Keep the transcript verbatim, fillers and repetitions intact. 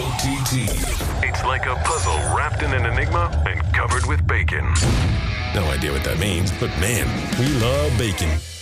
L T T. It's like a puzzle wrapped in an enigma and covered with bacon. No idea what that means, but man, we love bacon.